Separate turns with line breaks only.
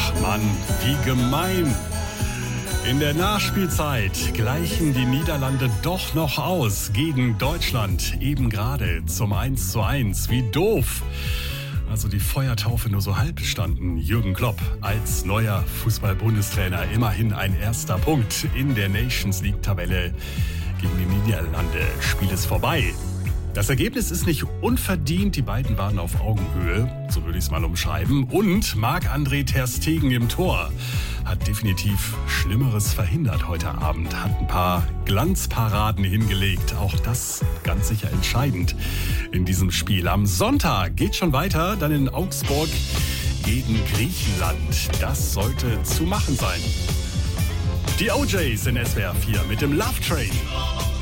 Ach Mann, wie gemein. In der Nachspielzeit gleichen die Niederlande doch noch aus gegen Deutschland. Eben gerade zum 1:1. Wie doof. Also die Feuertaufe nur so halb bestanden. Jürgen Klopp als neuer Fußball-Bundestrainer. Immerhin ein erster Punkt in der Nations League-Tabelle gegen die Niederlande. Spiel ist vorbei. Das Ergebnis ist nicht unverdient. Die beiden waren auf Augenhöhe, so würde ich es mal umschreiben. Und Marc-André ter Stegen im Tor hat definitiv Schlimmeres verhindert heute Abend. Hat ein paar Glanzparaden hingelegt. Auch das ganz sicher entscheidend in diesem Spiel. Am Sonntag geht schon weiter, dann in Augsburg gegen Griechenland. Das sollte zu machen sein. Die OJs in SWR 4 mit dem Love Train.